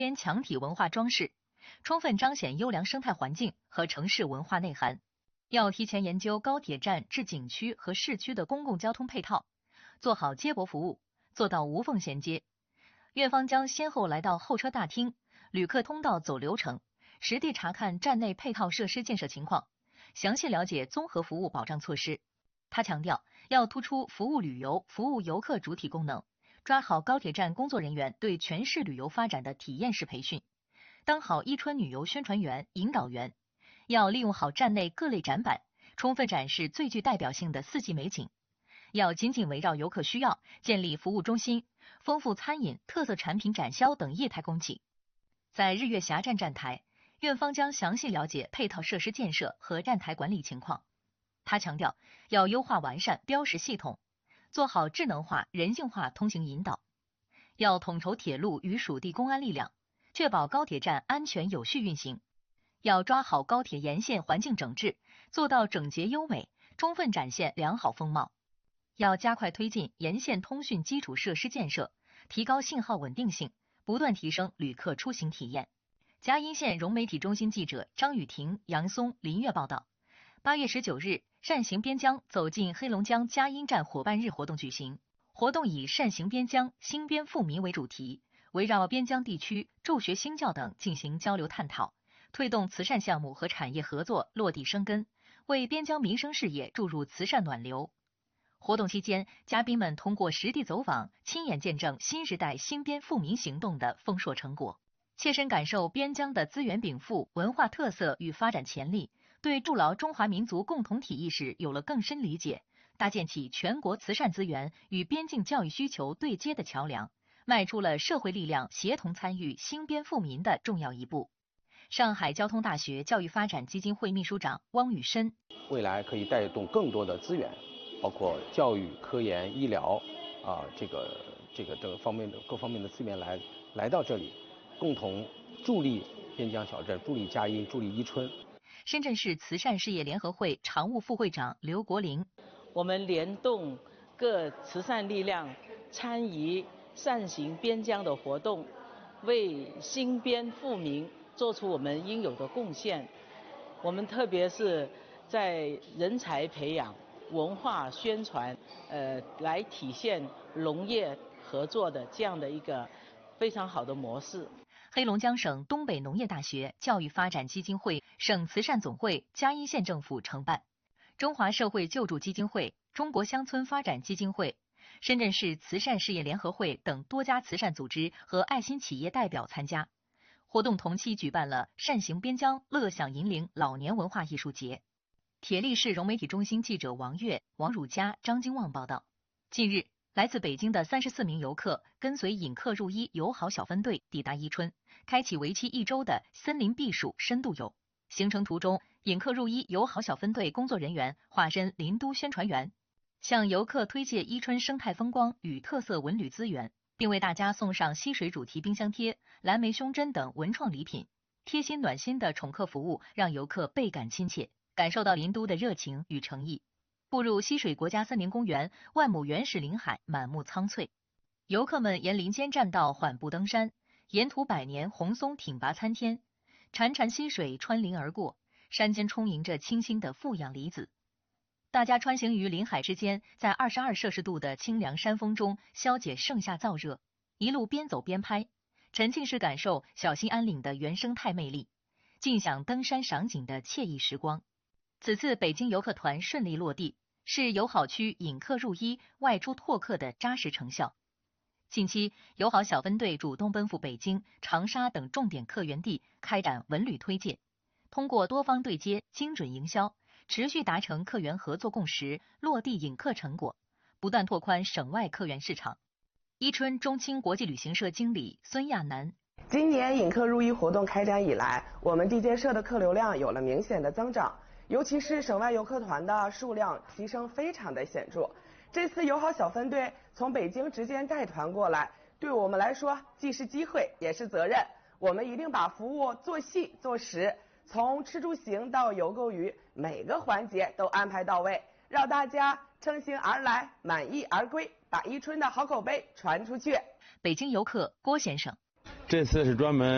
边墙体文化装饰，充分彰显优良生态环境和城市文化内涵。要提前研究高铁站至景区和市区的公共交通配套，做好接驳服务，做到无缝衔接。院方将先后来到候车大厅、旅客通道走流程，实地查看站内配套设施建设情况，详细了解综合服务保障措施。他强调，要突出服务旅游、服务游客主体功能，抓好高铁站工作人员对全市旅游发展的体验式培训，当好伊春旅游宣传员、引导员。要利用好站内各类展板，充分展示最具代表性的四季美景。要紧紧围绕游客需要，建立服务中心，丰富餐饮、特色产品展销等业态供给。在日月峡站站台，院方将详细了解配套设施建设和站台管理情况。他强调，要优化完善标识系统，做好智能化、人性化通行引导。要统筹铁路与属地公安力量，确保高铁站安全有序运行。要抓好高铁沿线环境整治，做到整洁优美，充分展现良好风貌。要加快推进沿线通讯基础设施建设，提高信号稳定性，不断提升旅客出行体验。嘉阴县融媒体中心记者张雨婷、杨松、林月报道，8月19日，善行边疆走进黑龙江嘉阴站伙伴日活动举行。活动以善行边疆、兴边富民为主题，围绕边疆地区助学兴教等进行交流探讨，推动慈善项目和产业合作落地生根，为边疆民生事业注入慈善暖流。活动期间，嘉宾们通过实地走访，亲眼见证新时代兴边富民行动的丰硕成果，切身感受边疆的资源禀赋、文化特色与发展潜力，对筑牢中华民族共同体意识有了更深理解，搭建起全国慈善资源与边境教育需求对接的桥梁，迈出了社会力量协同参与兴边富民的重要一步。上海交通大学教育发展基金会秘书长汪宇深， 未来可以带动更多的资源，包括教育、科研、医疗这个方面的各方面的资源来到这里，共同助力边疆小镇，助力嘉阴，助力伊春。 深圳市慈善事业联合会常务副会长刘国林， 我们联动各慈善力量参与善行边疆的活动，为兴边富民做出我们应有的贡献。我们特别是在人才培养、文化宣传，来体现农业合作的这样的一个非常好的模式。 黑龙江省东北农业大学教育发展基金会、省慈善总会、嘉阴县政府承办，中华社会救助基金会、中国乡村发展基金会、深圳市慈善事业联合会等多家慈善组织和爱心企业代表参加。活动同期举办了善行边疆乐享引领老年文化艺术节。铁力市融媒体中心记者王悦、王汝佳、张金旺报道，近日，来自北京的34名游客跟随引客入伊友好小分队抵达伊春，开启为期1周的森林避暑深度游。行程途中，引客入伊友好小分队工作人员化身林都宣传员，向游客推介伊春生态风光与特色文旅资源，并为大家送上溪水主题冰箱贴、蓝莓胸针等文创礼品。贴心暖心的宠客服务让游客倍感亲切，感受到林都的热情与诚意。步入溪水国家森林公园，万亩原始林海满目苍翠，游客们沿林间栈道缓步登山，沿途百年红松挺拔参天，潺潺溪水穿林而过，山间充盈着清新的负氧离子。大家穿行于林海之间，在22摄氏度的清凉山风中消解盛夏燥热，一路边走边拍，沉浸式感受小兴安岭的原生态魅力，尽享登山赏景的惬意时光。此次北京游客团顺利落地，是友好区引客入伊、外出拓客的扎实成效。近期，友好小分队主动奔赴北京、长沙等重点客源地，开展文旅推介，通过多方对接、精准营销，持续达成客源合作共识，落地引客成果，不断拓宽省外客源市场。伊春中青国际旅行社经理孙亚楠， 今年引客入伊活动开展以来，我们地接社的客流量有了明显的增长，尤其是省外游客团的数量提升非常的显著。这次友好小分队从北京直接带团过来，对我们来说既是机会也是责任。我们一定把服务做细做实，从吃住行到游购娱，每个环节都安排到位，让大家乘兴而来，满意而归，把伊春的好口碑传出去。 北京游客郭先生， 这次是专门